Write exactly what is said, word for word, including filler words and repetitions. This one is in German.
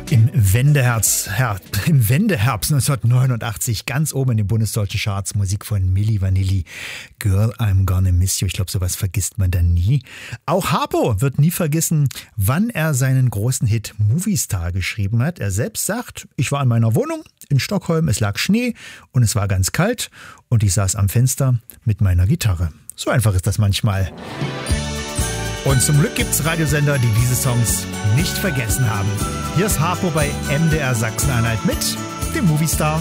Im Wendeherz, Her, im Wendeherbst neunzehnhundertneunundachtzig ganz oben in den bundesdeutschen Charts Musik von Milli Vanilli. Girl, I'm gonna miss you. Ich glaube, sowas vergisst man dann nie. Auch Harpo wird nie vergessen, wann er seinen großen Hit Movie Star geschrieben hat. Er selbst sagt, ich war in meiner Wohnung in Stockholm, es lag Schnee und es war ganz kalt und ich saß am Fenster mit meiner Gitarre. So einfach ist das manchmal. Und zum Glück gibt's Radiosender, die diese Songs nicht vergessen haben. Hier ist Harpo bei M D R Sachsen-Anhalt mit dem Movie Star.